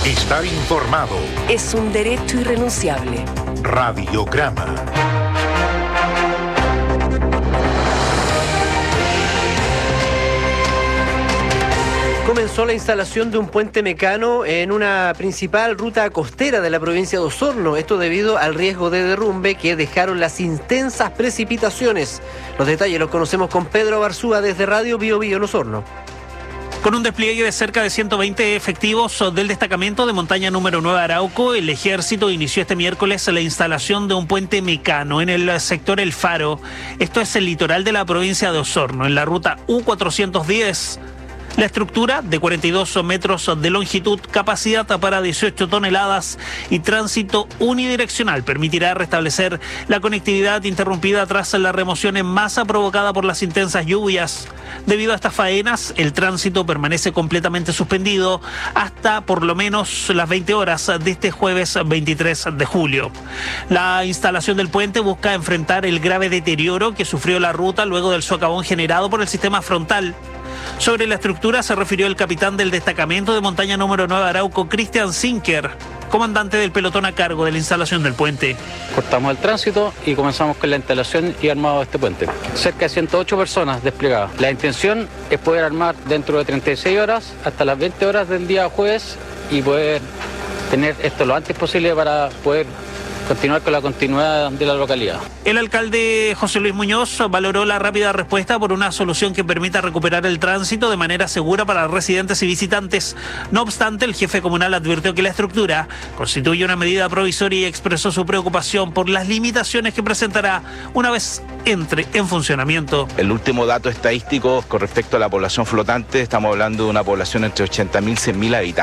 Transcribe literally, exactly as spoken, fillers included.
Estar informado es un derecho irrenunciable. Radiograma. Comenzó la instalación de un puente mecano en una principal ruta costera de la provincia de Osorno. Esto debido al riesgo de derrumbe que dejaron las intensas precipitaciones. Los detalles los conocemos con Pedro Barzúa desde Radio Bio Bio en Osorno. Con un despliegue de cerca de ciento veinte efectivos del destacamento de montaña número nueve Arauco, el ejército inició este miércoles la instalación de un puente mecano en el sector El Faro. Esto es el litoral de la provincia de Osorno, en la ruta U cuatrocientos diez. La estructura, de cuarenta y dos metros de longitud, capacidad para dieciocho toneladas y tránsito unidireccional, permitirá restablecer la conectividad interrumpida tras la remoción en masa provocada por las intensas lluvias. Debido a estas faenas, el tránsito permanece completamente suspendido hasta por lo menos las veinte horas de este jueves veintitrés de julio. La instalación del puente busca enfrentar el grave deterioro que sufrió la ruta luego del socavón generado por el sistema frontal. Sobre la estructura se refirió el capitán del destacamento de montaña número nueve Arauco, Christian Zinker, comandante del pelotón a cargo de la instalación del puente. Cortamos el tránsito y comenzamos con la instalación y armado de este puente. Cerca de ciento ocho personas desplegadas. La intención es poder armar dentro de treinta y seis horas hasta las veinte horas del día jueves y poder tener esto lo antes posible para poder continuar con la continuidad de la localidad. El alcalde José Luis Muñoz valoró la rápida respuesta por una solución que permita recuperar el tránsito de manera segura para residentes y visitantes. No obstante, el jefe comunal advirtió que la estructura constituye una medida provisoria y expresó su preocupación por las limitaciones que presentará una vez entre en funcionamiento. El último dato estadístico con respecto a la población flotante, estamos hablando de una población entre ochenta mil y cien mil habitantes.